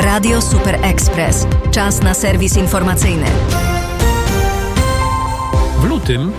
Radio Super Express. Czas na serwis informacyjny. W lutym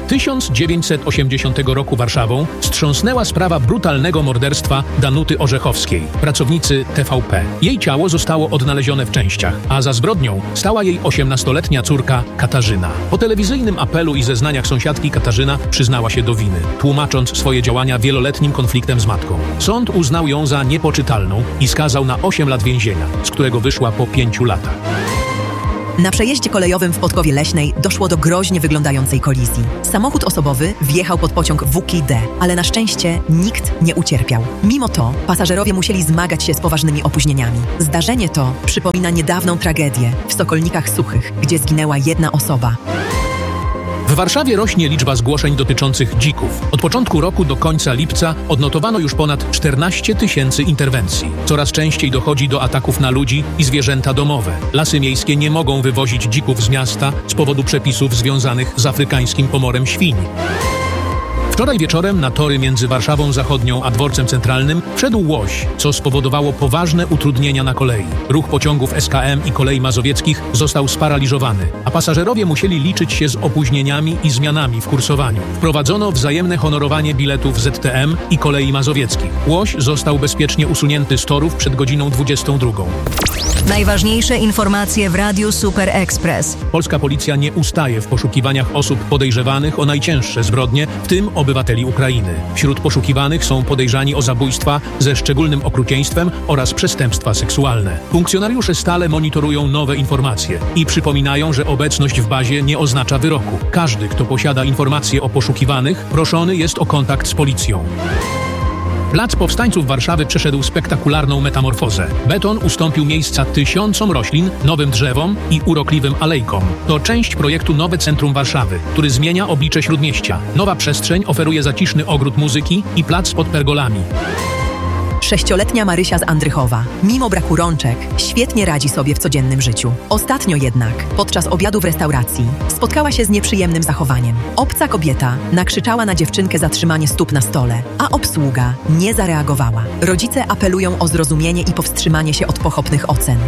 1980 roku Warszawą wstrząsnęła sprawa brutalnego morderstwa Danuty Orzechowskiej, pracownicy TVP. Jej ciało zostało odnalezione w częściach, a za zbrodnią stała jej 18-letnia córka Katarzyna. Po telewizyjnym apelu i zeznaniach sąsiadki Katarzyna przyznała się do winy, tłumacząc swoje działania wieloletnim konfliktem z matką. Sąd uznał ją za niepoczytalną i skazał na 8 lat więzienia, z którego wyszła po 5 latach. Na przejeździe kolejowym w Podkowie Leśnej doszło do groźnie wyglądającej kolizji. Samochód osobowy wjechał pod pociąg WKD, ale na szczęście nikt nie ucierpiał. Mimo to pasażerowie musieli zmagać się z poważnymi opóźnieniami. Zdarzenie to przypomina niedawną tragedię w Sokolnikach Suchych, gdzie zginęła jedna osoba. W Warszawie rośnie liczba zgłoszeń dotyczących dzików. Od początku roku do końca lipca odnotowano już ponad 14 000 interwencji. Coraz częściej dochodzi do ataków na ludzi i zwierzęta domowe. Lasy miejskie nie mogą wywozić dzików z miasta z powodu przepisów związanych z afrykańskim pomorem świń. Wczoraj wieczorem na tory między Warszawą Zachodnią a Dworcem Centralnym wszedł łoś, co spowodowało poważne utrudnienia na kolei. Ruch pociągów SKM i Kolei Mazowieckich został sparaliżowany, a pasażerowie musieli liczyć się z opóźnieniami i zmianami w kursowaniu. Wprowadzono wzajemne honorowanie biletów ZTM i Kolei Mazowieckich. Łoś został bezpiecznie usunięty z torów przed godziną 22. Najważniejsze informacje w Radiu Super Express. Polska policja nie ustaje w poszukiwaniach osób podejrzewanych o najcięższe zbrodnie, w tym obywateli Ukrainy. Wśród poszukiwanych są podejrzani o zabójstwa ze szczególnym okrucieństwem oraz przestępstwa seksualne. Funkcjonariusze stale monitorują nowe informacje i przypominają, że obecność w bazie nie oznacza wyroku. Każdy, kto posiada informacje o poszukiwanych, proszony jest o kontakt z policją. Plac Powstańców Warszawy przeszedł spektakularną metamorfozę. Beton ustąpił miejsca tysiącom roślin, nowym drzewom i urokliwym alejkom. To część projektu Nowe Centrum Warszawy, który zmienia oblicze Śródmieścia. Nowa przestrzeń oferuje zaciszny ogród muzyki i plac pod pergolami. 6-letnia Marysia z Andrychowa, mimo braku rączek, świetnie radzi sobie w codziennym życiu. Ostatnio jednak, podczas obiadu w restauracji, spotkała się z nieprzyjemnym zachowaniem. Obca kobieta nakrzyczała na dziewczynkę za trzymanie stóp na stole, a obsługa nie zareagowała. Rodzice apelują o zrozumienie i powstrzymanie się od pochopnych ocen.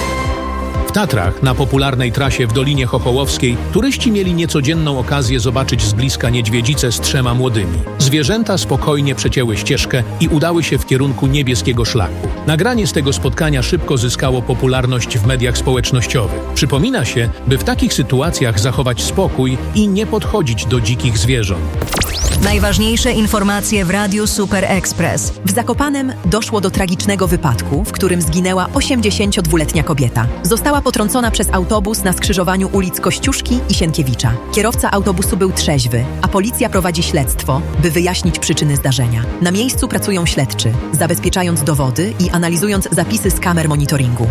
W Tatrach, na popularnej trasie w Dolinie Chochołowskiej, turyści mieli niecodzienną okazję zobaczyć z bliska niedźwiedzicę z 3 młodymi. Zwierzęta spokojnie przecięły ścieżkę i udały się w kierunku niebieskiego szlaku. Nagranie z tego spotkania szybko zyskało popularność w mediach społecznościowych. Przypomina się, by w takich sytuacjach zachować spokój i nie podchodzić do dzikich zwierząt. Najważniejsze informacje w Radiu Super Express. W Zakopanem doszło do tragicznego wypadku, w którym zginęła 82-letnia kobieta. Została potrącona przez autobus na skrzyżowaniu ulic Kościuszki i Sienkiewicza. Kierowca autobusu był trzeźwy, a policja prowadzi śledztwo, by wyjaśnić przyczyny zdarzenia. Na miejscu pracują śledczy, zabezpieczając dowody i analizując zapisy z kamer monitoringu.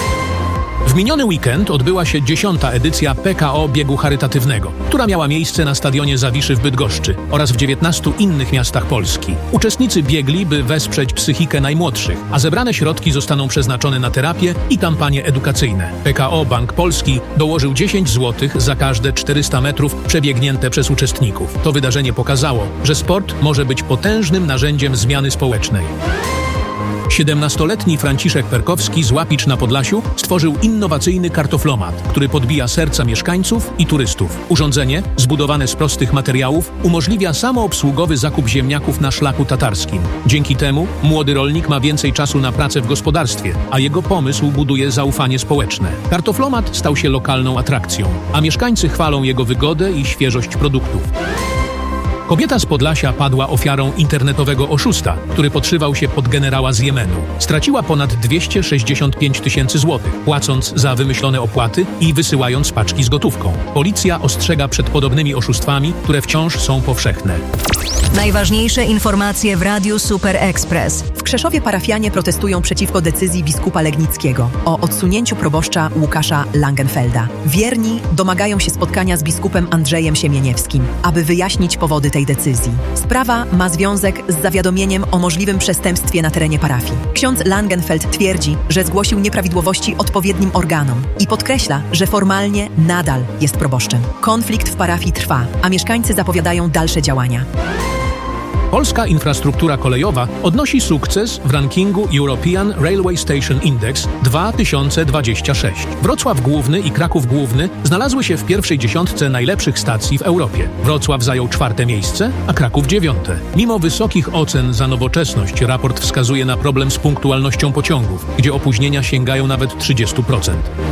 W miniony weekend odbyła się 10. edycja PKO Biegu Charytatywnego, która miała miejsce na stadionie Zawiszy w Bydgoszczy oraz w 19 innych miastach Polski. Uczestnicy biegli, by wesprzeć psychikę najmłodszych, a zebrane środki zostaną przeznaczone na terapię i kampanie edukacyjne. PKO Bank Polski dołożył 10 zł za każde 400 metrów przebiegnięte przez uczestników. To wydarzenie pokazało, że sport może być potężnym narzędziem zmiany społecznej. 17-letni Franciszek Perkowski z Łapicz na Podlasiu stworzył innowacyjny kartoflomat, który podbija serca mieszkańców i turystów. Urządzenie, zbudowane z prostych materiałów, umożliwia samoobsługowy zakup ziemniaków na szlaku tatarskim. Dzięki temu młody rolnik ma więcej czasu na pracę w gospodarstwie, a jego pomysł buduje zaufanie społeczne. Kartoflomat stał się lokalną atrakcją, a mieszkańcy chwalą jego wygodę i świeżość produktów. Kobieta z Podlasia padła ofiarą internetowego oszusta, który podszywał się pod generała z Jemenu. Straciła ponad 265 000 złotych, płacąc za wymyślone opłaty i wysyłając paczki z gotówką. Policja ostrzega przed podobnymi oszustwami, które wciąż są powszechne. Najważniejsze informacje w Radiu Super Express. W Krzeszowie parafianie protestują przeciwko decyzji biskupa Legnickiego o odsunięciu proboszcza Łukasza Langenfelda. Wierni domagają się spotkania z biskupem Andrzejem Siemieniewskim, aby wyjaśnić powody tej decyzji. Sprawa ma związek z zawiadomieniem o możliwym przestępstwie na terenie parafii. Ksiądz Langenfeld twierdzi, że zgłosił nieprawidłowości odpowiednim organom i podkreśla, że formalnie nadal jest proboszczem. Konflikt w parafii trwa, a mieszkańcy zapowiadają dalsze działania. Polska infrastruktura kolejowa odnosi sukces w rankingu European Railway Station Index 2026. Wrocław Główny i Kraków Główny znalazły się w pierwszej dziesiątce najlepszych stacji w Europie. Wrocław zajął 4. miejsce, a Kraków 9. Mimo wysokich ocen za nowoczesność, raport wskazuje na problem z punktualnością pociągów, gdzie opóźnienia sięgają nawet 30%.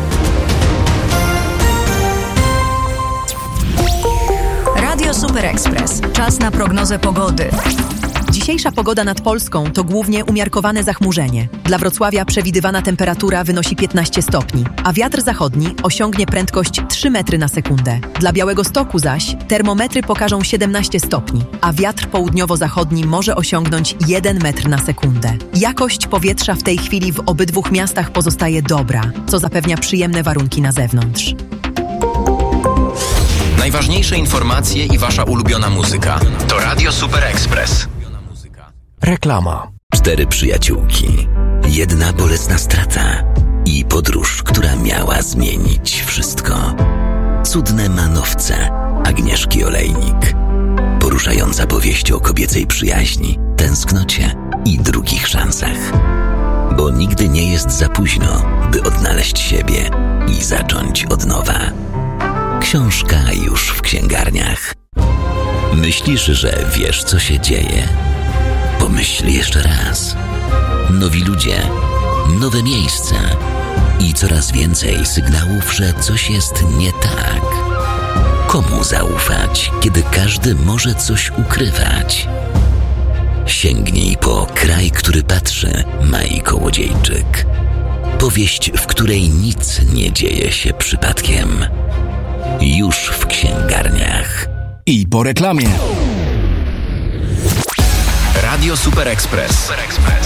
Radio Super Express. Czas na prognozę pogody. Dzisiejsza pogoda nad Polską to głównie umiarkowane zachmurzenie. Dla Wrocławia przewidywana temperatura wynosi 15 stopni, a wiatr zachodni osiągnie prędkość 3 metry na sekundę. Dla Białegostoku zaś termometry pokażą 17 stopni, a wiatr południowo-zachodni może osiągnąć 1 metr na sekundę. Jakość powietrza w tej chwili w obydwu miastach pozostaje dobra, co zapewnia przyjemne warunki na zewnątrz. Najważniejsze informacje i wasza ulubiona muzyka to Radio Super Express. Reklama. 4 przyjaciółki, 1 bolesna strata i podróż, która miała zmienić wszystko. Cudne manowce Agnieszki Olejnik. Poruszająca powieść o kobiecej przyjaźni, tęsknocie i drugich szansach. Bo nigdy nie jest za późno, by odnaleźć siebie i zacząć od nowa. Książka już w księgarniach. Myślisz, że wiesz, co się dzieje? Pomyśl jeszcze raz. Nowi ludzie, nowe miejsca i coraz więcej sygnałów, że coś jest nie tak. Komu zaufać, kiedy każdy może coś ukrywać? Sięgnij po Kraj, który patrzy, Mai Kołodziejczyk. Powieść, w której nic nie dzieje się przypadkiem. Już w księgarniach. I po reklamie. Radio Super Express.